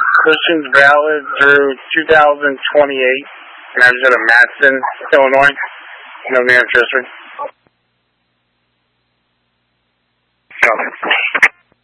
Christian's valid through 2028, and I was at Matson, Illinois, no New Hampshire district.